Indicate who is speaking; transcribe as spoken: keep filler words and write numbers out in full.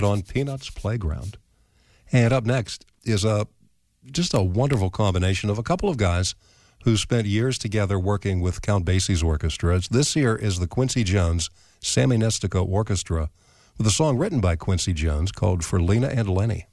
Speaker 1: on Peanuts Playground. And up next is a just a wonderful combination of a couple of guys who spent years together working with Count Basie's orchestra. This here is the Quincy Jones Sammy Nestico Orchestra with a song written by Quincy Jones called For Lena and Lenny.